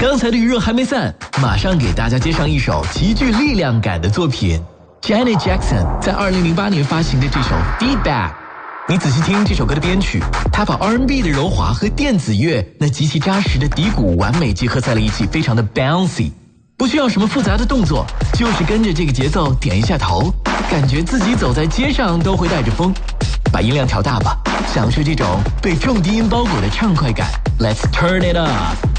刚才的余热还没散，马上给大家接上一首极具力量感的作品 Janet Jackson 在2008年发行的这首 Feedback。 你仔细听这首歌的编曲，它把 R&B 的柔滑和电子乐那极其扎实的底鼓完美结合在了一起，非常的 bouncy， 不需要什么复杂的动作，就是跟着这个节奏点一下头，感觉自己走在街上都会带着风。把音量调大吧，享受这种被重低音包裹的畅快感。 Let's turn it up。